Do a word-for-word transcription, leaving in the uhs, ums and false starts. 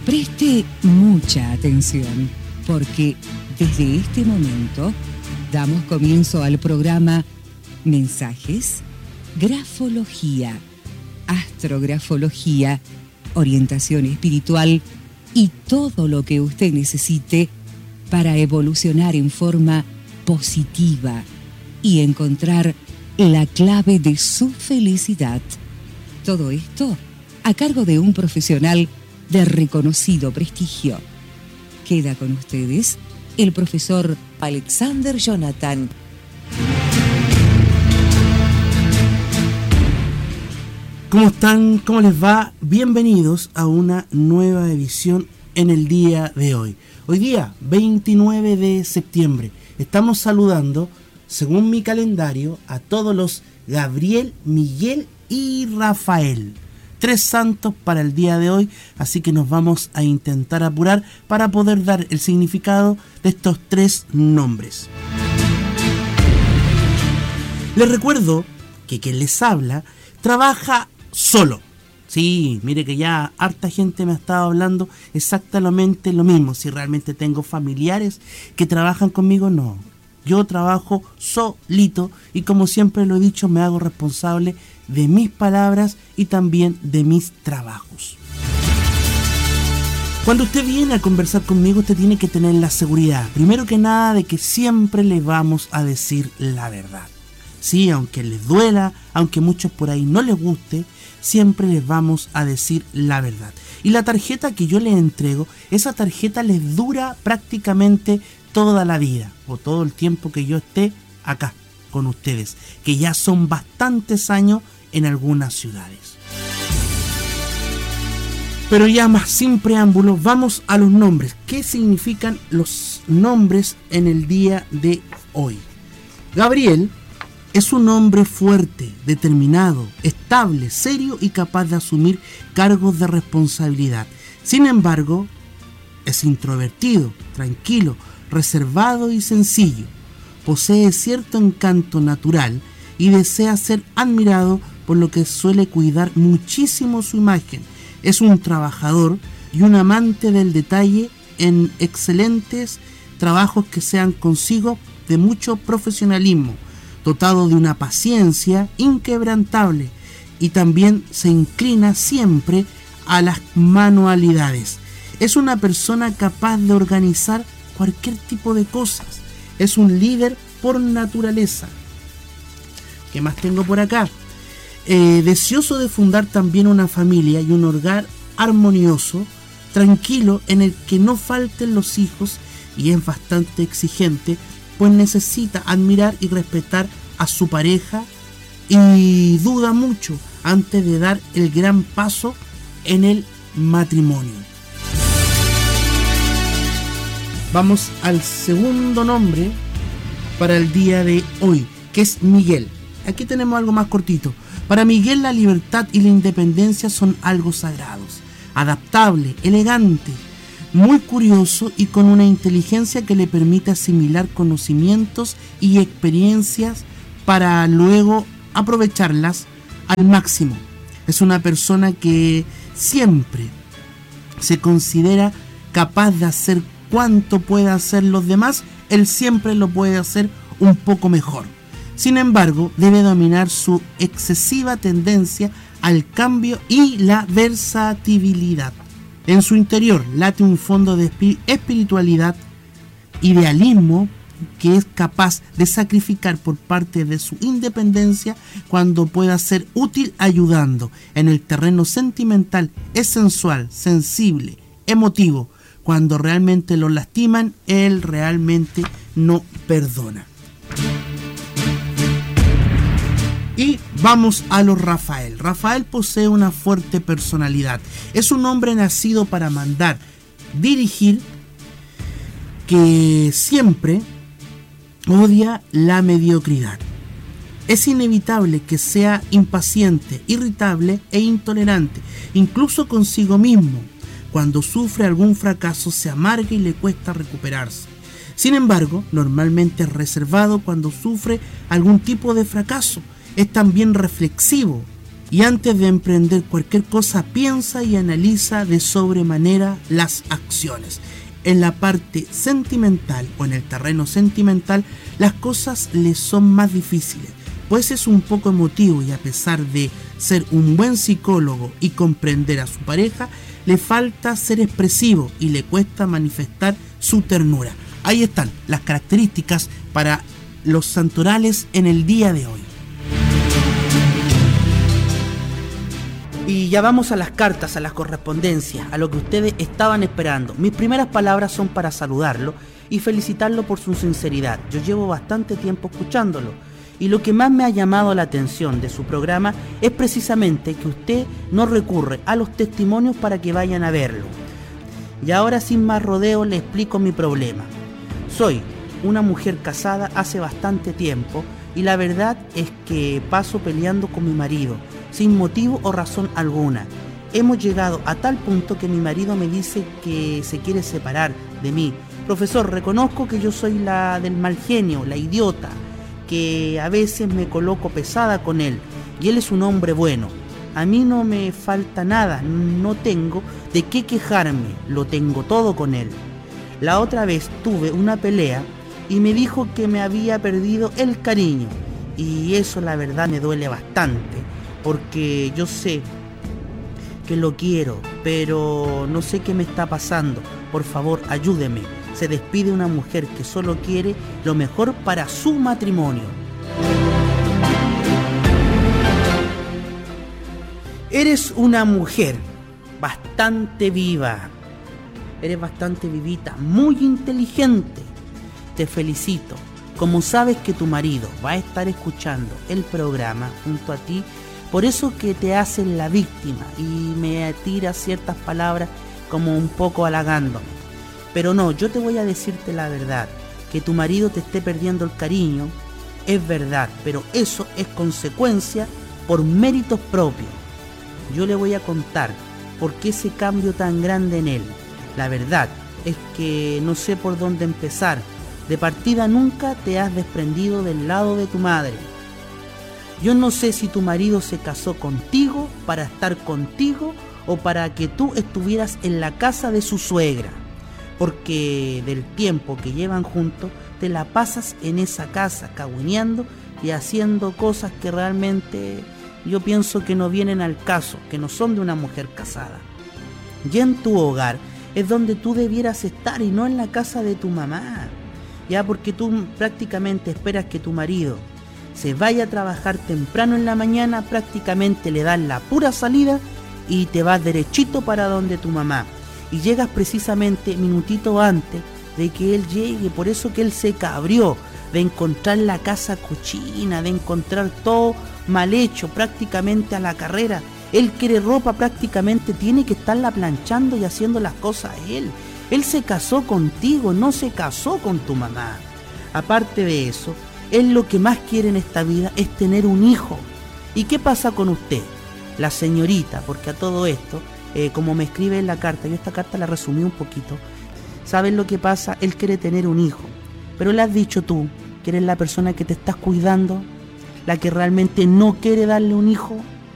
Preste mucha atención, porque desde este momento damos comienzo al programa Mensajes, Grafología, Astrografología, Orientación Espiritual y todo lo que usted necesite para evolucionar en forma positiva y encontrar la clave de su felicidad. Todo esto a cargo de un profesional de reconocido prestigio. Queda con ustedes el profesor Alexander Jonathan. ¿Cómo están? ¿Cómo les va? Bienvenidos a una nueva edición en el día de hoy. Hoy día, veintinueve de septiembre, estamos saludando, según mi calendario, a todos los Gabriel, Miguel y Rafael. Tres santos para el día de hoy, así que nos vamos a intentar apurar para poder dar el significado de estos tres nombres. Les recuerdo que quien les habla trabaja solo. Sí, mire que ya harta gente me ha estado hablando exactamente lo mismo. Si realmente tengo familiares que trabajan conmigo, no. Yo trabajo solito y, como siempre lo he dicho, me hago responsable de mis palabras y también de mis trabajos. Cuando usted viene a conversar conmigo, usted tiene que tener la seguridad, primero que nada, de que siempre le vamos a decir la verdad. Sí, aunque les duela, aunque muchos por ahí no les guste, siempre les vamos a decir la verdad. Y la tarjeta que yo les entrego, esa tarjeta les dura prácticamente toda la vida, o todo el tiempo que yo esté acá con ustedes, que ya son bastantes años en algunas ciudades. Pero ya más sin preámbulos, vamos a los nombres. ¿Qué significan los nombres en el día de hoy? Gabriel es un hombre fuerte, determinado, estable, serio y capaz de asumir cargos de responsabilidad. Sin embargo, es introvertido, tranquilo, reservado y sencillo. Posee cierto encanto natural y desea ser admirado, por lo que suele cuidar muchísimo su imagen. Es un trabajador y un amante del detalle en excelentes trabajos que sean consigo de mucho profesionalismo, dotado de una paciencia inquebrantable, y también se inclina siempre a las manualidades. Es una persona capaz de organizar cualquier tipo de cosas. Es un líder por naturaleza. ¿Qué más tengo por acá? Eh, deseoso de fundar también una familia y un hogar armonioso, tranquilo, en el que no falten los hijos, y es bastante exigente, pues necesita admirar y respetar a su pareja y duda mucho antes de dar el gran paso en el matrimonio. Vamos al segundo nombre para el día de hoy, que es Miguel. Aquí tenemos algo más cortito. Para Miguel, la libertad y la independencia son algo sagrados. Adaptable, elegante, muy curioso y con una inteligencia que le permite asimilar conocimientos y experiencias para luego aprovecharlas al máximo. Es una persona que siempre se considera capaz de hacer cuanto pueda hacer los demás, él siempre lo puede hacer un poco mejor. Sin embargo, debe dominar su excesiva tendencia al cambio y la versatilidad. En su interior late un fondo de espiritualidad, idealismo, que es capaz de sacrificar por parte de su independencia cuando pueda ser útil ayudando. En el terreno sentimental es sensual, sensible, emotivo. Cuando realmente lo lastiman, él realmente no perdona. Y vamos a los Rafael. Rafael posee una fuerte personalidad. Es un hombre nacido para mandar, dirigir, que siempre odia la mediocridad. Es inevitable que sea impaciente, irritable e intolerante, incluso consigo mismo. Cuando sufre algún fracaso se amarga y le cuesta recuperarse. Sin embargo, normalmente es reservado cuando sufre algún tipo de fracaso. Es también reflexivo Y antes de emprender cualquier cosa, piensa y analiza de sobremanera las acciones. En la parte sentimental o en el terreno sentimental, las cosas le son más difíciles, pues es un poco emotivo y a pesar de ser un buen psicólogo y comprender a su pareja, le falta ser expresivo y le cuesta manifestar su ternura. Ahí están las características para los santorales en el día de hoy. Y ya vamos a las cartas, a las correspondencias, a lo que ustedes estaban esperando. Mis primeras palabras son para saludarlo y felicitarlo por su sinceridad. Yo llevo bastante tiempo escuchándolo y lo que más me ha llamado la atención de su programa es precisamente que usted no recurre a los testimonios para que vayan a verlo. Y ahora sin más rodeo le explico mi problema. Soy una mujer casada hace bastante tiempo y la verdad es que paso peleando con mi marido sin motivo o razón alguna. Hemos llegado a tal punto que mi marido me dice que se quiere separar de mí. Profesor, reconozco que yo soy la del mal genio, la idiota, que a veces me coloco pesada con él, y él es un hombre bueno. A mí no me falta nada, no tengo de qué quejarme, lo tengo todo con él. La otra vez tuve una pelea y me dijo que me había perdido el cariño, y eso la verdad me duele bastante, porque yo sé que lo quiero, pero no sé qué me está pasando. Por favor, ayúdeme. Se despide una mujer que solo quiere lo mejor para su matrimonio. Eres una mujer bastante viva. Eres bastante vivita, muy inteligente. Te felicito. Como sabes que tu marido va a estar escuchando el programa junto a ti, por eso que te hacen la víctima y me tira ciertas palabras como un poco halagándome. Pero no, yo te voy a decirte la verdad, que tu marido te esté perdiendo el cariño, es verdad, pero eso es consecuencia por méritos propios. Yo le voy a contar por qué ese cambio tan grande en él. La verdad es que no sé por dónde empezar. De partida nunca te has desprendido del lado de tu madre. Yo no sé si tu marido se casó contigo para estar contigo o para que tú estuvieras en la casa de su suegra, porque del tiempo que llevan juntos te la pasas en esa casa cagüineando y haciendo cosas que realmente yo pienso que no vienen al caso, que no son de una mujer casada. Y en tu hogar es donde tú debieras estar y no en la casa de tu mamá, ya porque tú prácticamente esperas que tu marido se vaya a trabajar temprano en la mañana, prácticamente le das la pura salida y te vas derechito para donde tu mamá. Y llegas precisamente minutito antes de que él llegue, por eso que él se cabrió de encontrar la casa cochina, de encontrar todo mal hecho, prácticamente a la carrera. Él quiere ropa, prácticamente tiene que estarla planchando y haciendo las cosas él. Él se casó contigo, no se casó con tu mamá. Aparte de eso, él lo que más quiere en esta vida es tener un hijo. ¿Y qué pasa con usted? La señorita, porque a todo esto, eh, como me escribe en la carta, yo esta carta la resumí un poquito, ¿sabes lo que pasa? Él quiere tener un hijo, pero le has dicho tú que eres la persona que te estás cuidando, la que realmente no quiere darle un hijo.